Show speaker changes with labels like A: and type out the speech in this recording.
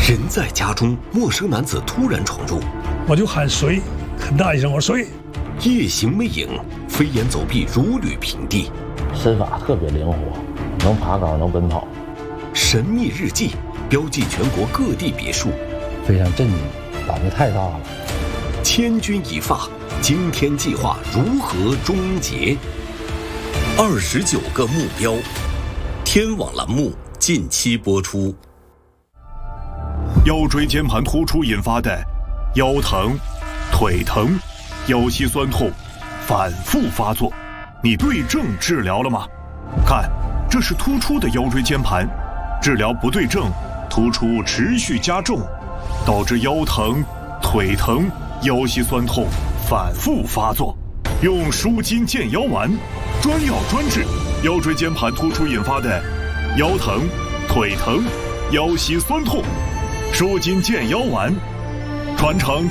A: 人在家中，陌生男子突然闯入，
B: 我就喊谁，很大一声，我说谁。
A: 夜行魅影，飞檐走壁，如履平地，
C: 身法特别灵活，能爬岗，能奔跑。
A: 神秘日记，标记全国各地别墅，
C: 非常震惊，胆子太大了。
A: 千钧一发，惊天计划如何终结？29个目标，天网栏目近期播出。
D: 腰椎间盘突出引发的腰疼、腿疼、腰膝酸痛反复发作，你对症治疗了吗？看，这是突出的腰椎间盘，治疗不对症，突出持续加重，导致腰疼、腿疼、腰膝酸痛反复发作。用舒筋健腰丸，专药专治腰椎间盘突出引发的腰疼、腿疼、腰膝酸痛。舒筋健腰丸，传承